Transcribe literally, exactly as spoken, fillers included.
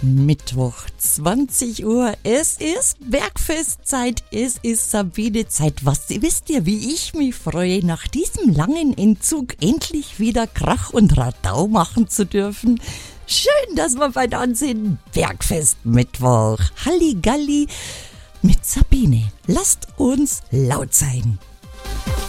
Mittwoch, zwanzig Uhr. Es ist Bergfestzeit, es ist Sabinezeit. Was wisst ihr, wie ich mich freue, nach diesem langen Entzug endlich wieder Krach und Radau machen zu dürfen? Schön, dass wir beieinander sind. Bergfest Mittwoch. Halligalli mit Sabine. Lasst uns laut sein.